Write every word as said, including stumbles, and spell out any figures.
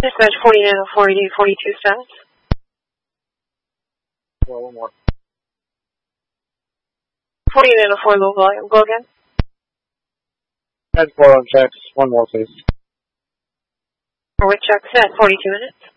Dispatch forty-nine oh four, eighty forty-two status. Well, one more. forty-nine oh four, low volume. Go again. ten four on checks. One more, please. For which checks at forty-two minutes?